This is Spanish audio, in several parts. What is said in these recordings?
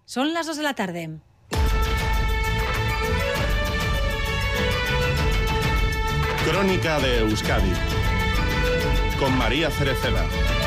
Son las 2 de la tarde. Crónica de Euskadi con María Cereceda.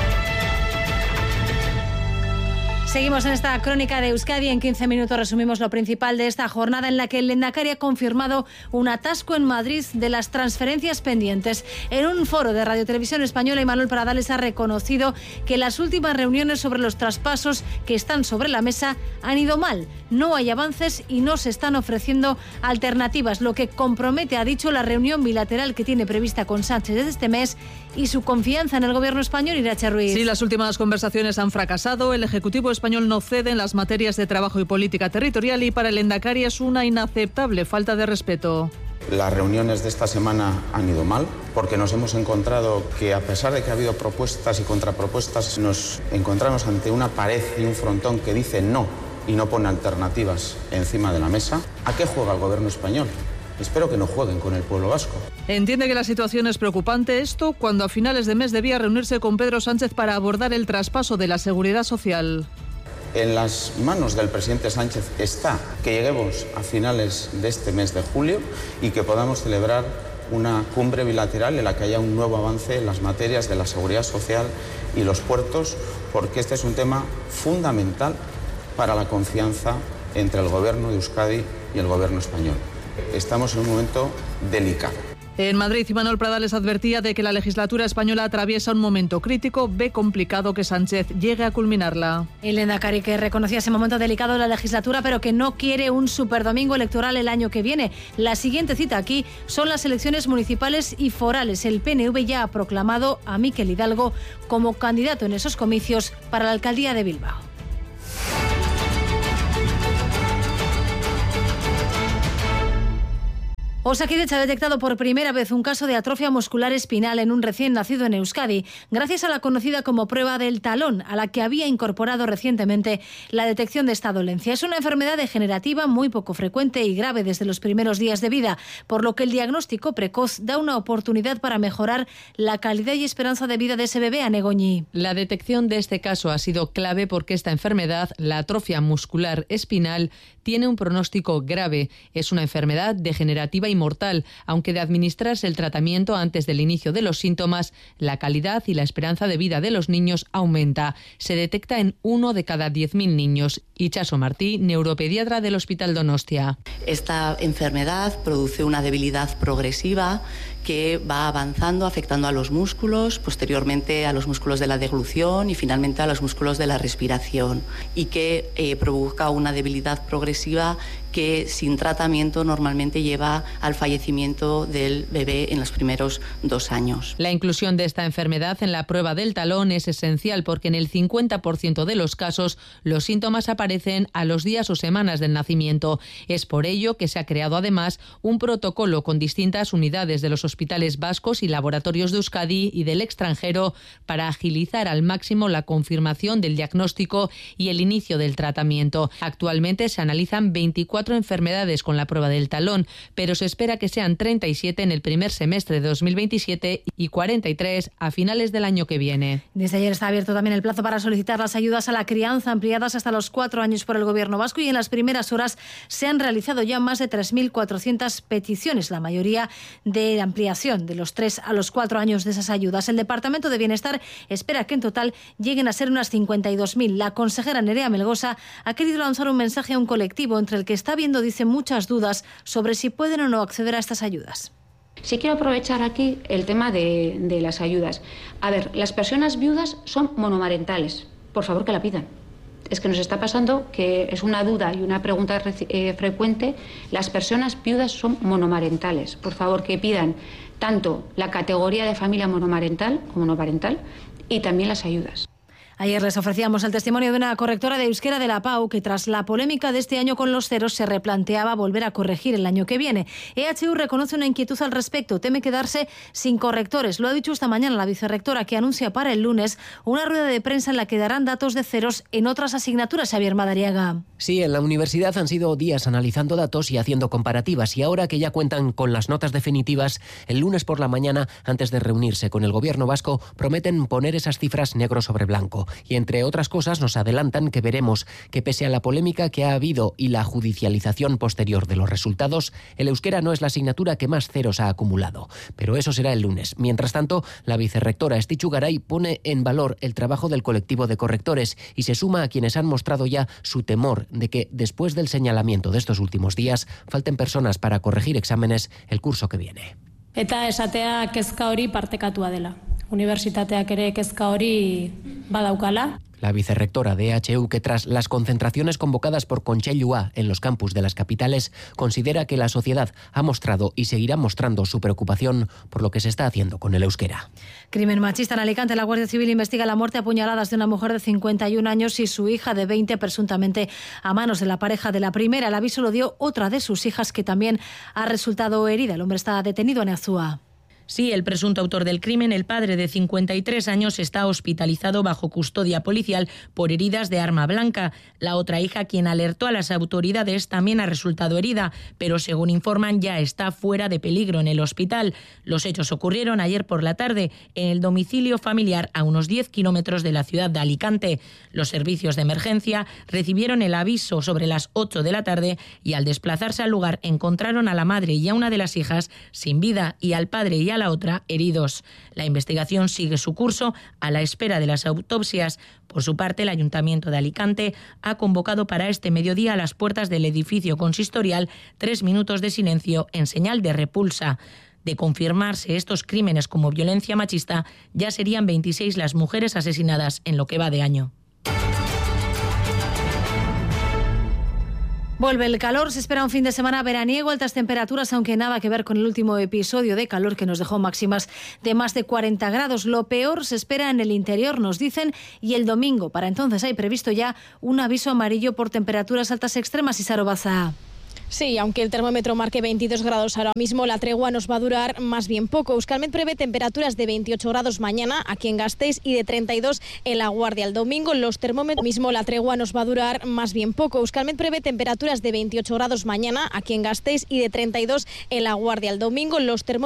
Seguimos en esta crónica de Euskadi. En 15 minutos resumimos lo principal de esta jornada en la que el Lehendakari ha confirmado un atasco en Madrid de las transferencias pendientes. En un foro de Radio Televisión Española, Imanol Pradales ha reconocido que las últimas reuniones sobre los traspasos que están sobre la mesa han ido mal. No hay avances y no se están ofreciendo alternativas, lo que compromete, ha dicho, la reunión bilateral que tiene prevista con Sánchez desde este mes y su confianza en el gobierno español. Irache Ruiz. Sí, las últimas conversaciones han fracasado. El Ejecutivo español no cede en las materias de trabajo y política territorial y para el Lehendakari es una inaceptable falta de respeto. Las reuniones de esta semana han ido mal porque nos hemos encontrado que, a pesar de que ha habido propuestas y contrapropuestas, nos encontramos ante una pared y un frontón que dice no y no pone alternativas encima de la mesa. ¿A qué juega el gobierno español? Espero que no jueguen con el pueblo vasco. Entiende que la situación es preocupante. Esto cuando a finales de mes debía reunirse con Pedro Sánchez para abordar el traspaso de la seguridad social. En las manos del presidente Sánchez está que lleguemos a finales de este mes de julio y que podamos celebrar una cumbre bilateral en la que haya un nuevo avance en las materias de la seguridad social y los puertos, porque este es un tema fundamental para la confianza entre el gobierno de Euskadi y el gobierno español. Estamos en un momento delicado. En Madrid, Imanol Pradales advertía de que la legislatura española atraviesa un momento crítico. Ve complicado que Sánchez llegue a culminarla. El Lehendakari, que reconocía ese momento delicado de la legislatura, pero que no quiere un superdomingo electoral el año que viene. La siguiente cita aquí son las elecciones municipales y forales. El PNV ya ha proclamado a Mikel Hidalgo como candidato en esos comicios para la alcaldía de Bilbao. Osakidetza ha detectado por primera vez un caso de atrofia muscular espinal en un recién nacido en Euskadi, gracias a la conocida como prueba del talón, a la que había incorporado recientemente la detección de esta dolencia. Es una enfermedad degenerativa muy poco frecuente y grave desde los primeros días de vida, por lo que el diagnóstico precoz da una oportunidad para mejorar la calidad y esperanza de vida de ese bebé. Anegoñi. La detección de este caso ha sido clave porque esta enfermedad, la atrofia muscular espinal, tiene un pronóstico grave. Es una enfermedad degenerativa y mortal, aunque de administrarse el tratamiento antes del inicio de los síntomas, la calidad y la esperanza de vida de los niños aumenta. Se detecta en 1 de cada 10.000 niños. Itxaso Martí, neuropediatra del Hospital Donostia. Esta enfermedad produce una debilidad progresiva que va avanzando, afectando a los músculos, posteriormente a los músculos de la deglución y finalmente a los músculos de la respiración, y que provoca una debilidad progresiva que sin tratamiento normalmente lleva al fallecimiento del bebé en los primeros 2 años. La inclusión de esta enfermedad en la prueba del talón es esencial porque en el 50% de los casos los síntomas aparecen a los días o semanas del nacimiento. Es por ello que se ha creado además un protocolo con distintas unidades de los hospitales vascos y laboratorios de Euskadi y del extranjero para agilizar al máximo la confirmación del diagnóstico y el inicio del tratamiento. Actualmente se analizan 24 enfermedades con la prueba del talón, pero se espera que sean 37 en el primer semestre de 2027 y 43 a finales del año que viene. Desde ayer está abierto también el plazo para solicitar las ayudas a la crianza ampliadas hasta los 4 años por el Gobierno vasco, y en las primeras horas se han realizado ya más de 3.400 peticiones, la mayoría de ampliación de los 3 a los 4 años de esas ayudas. El Departamento de Bienestar espera que en total lleguen a ser unas 52.000. La consejera Nerea Melgosa ha querido lanzar un mensaje a un colectivo entre el que está habiendo, dice, muchas dudas sobre si pueden o no acceder a estas ayudas. Sí quiero aprovechar aquí el tema de las ayudas. A ver, las personas viudas son monomarentales. Por favor, que la pidan. Es que nos está pasando que es una duda y una pregunta frecuente. Las personas viudas son monomarentales. Por favor, que pidan tanto la categoría de familia monomarental como no parental y también las ayudas. Ayer les ofrecíamos el testimonio de una correctora de euskera de la PAU que, tras la polémica de este año con los ceros, se replanteaba volver a corregir el año que viene. EHU reconoce una inquietud al respecto, teme quedarse sin correctores. Lo ha dicho esta mañana la vicerrectora, que anuncia para el lunes una rueda de prensa en la que darán datos de ceros en otras asignaturas. Xavier Madariaga. Sí, en la universidad han sido días analizando datos y haciendo comparativas, y ahora que ya cuentan con las notas definitivas, el lunes por la mañana, antes de reunirse con el Gobierno vasco, prometen poner esas cifras negro sobre blanco. futuro. Y entre otras cosas nos adelantan que veremos que pese a la polémica que ha habido y la judicialización posterior de los resultados, el euskera no es la asignatura que más ceros ha acumulado. Pero eso será el lunes. Mientras tanto, la vicerrectora Estitxu Garay pone en valor el trabajo del colectivo de correctores y se suma a quienes han mostrado ya su temor de que después del señalamiento de estos últimos días falten personas para corregir exámenes el curso que viene. Eta esatea kezka hori partekatua dela. Unibertsitateak ere kezka hori badaukala. La vicerrectora de EHU, que tras las concentraciones convocadas por Kontseilua en los campus de las capitales, considera que la sociedad ha mostrado y seguirá mostrando su preocupación por lo que se está haciendo con el euskera. Crimen machista en Alicante. La Guardia Civil investiga la muerte a puñaladas de una mujer de 51 años y su hija de 20, presuntamente a manos de la pareja de la primera. El aviso lo dio otra de sus hijas, que también ha resultado herida. El hombre está detenido en Azúa. Sí, el presunto autor del crimen, el padre de 53 años, está hospitalizado bajo custodia policial por heridas de arma blanca. La otra hija, quien alertó a las autoridades, también ha resultado herida, pero según informan ya está fuera de peligro en el hospital. Los hechos ocurrieron ayer por la tarde en el domicilio familiar a unos 10 kilómetros de la ciudad de Alicante. Los servicios de emergencia recibieron el aviso sobre las 8 de la tarde y al desplazarse al lugar encontraron a la madre y a una de las hijas sin vida y al padre y a la otra heridos. La investigación sigue su curso a la espera de las autopsias. Por su parte, el Ayuntamiento de Alicante ha convocado para este mediodía a las puertas del edificio consistorial 3 minutos de silencio en señal de repulsa. De confirmarse estos crímenes como violencia machista, ya serían 26 las mujeres asesinadas en lo que va de año. Vuelve el calor, se espera un fin de semana veraniego, altas temperaturas, aunque nada que ver con el último episodio de calor que nos dejó máximas de más de 40 grados. Lo peor se espera en el interior, nos dicen, y el domingo. Para entonces hay previsto ya un aviso amarillo por temperaturas altas extremas. Y Saro Baza. Sí, aunque el termómetro marque 22 grados ahora mismo, la tregua nos va a durar más bien poco. Euskalmet prevé temperaturas de 28 grados mañana aquí en Gasteiz y de 32 en La Guardia. El domingo los termómetros mismo la tregua nos va a durar más bien poco. Euskalmet prevé temperaturas de 28 grados mañana aquí en Gasteiz y de 32 en La Guardia. El domingo los termómetros